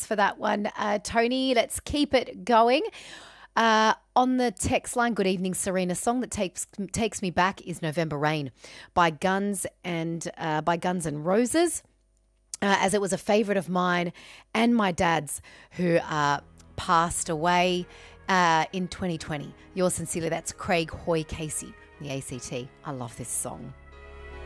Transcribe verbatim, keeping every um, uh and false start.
for that one, uh, Tony. Let's keep it going. Uh, on the text line, good evening, Serena. Song that takes takes me back is November Rain by Guns and uh, by Guns and Roses, uh, as it was a favourite of mine and my dad's, who uh, passed away uh, in twenty twenty. Yours sincerely, that's Craig Hoy Casey, the A C T. I love this song.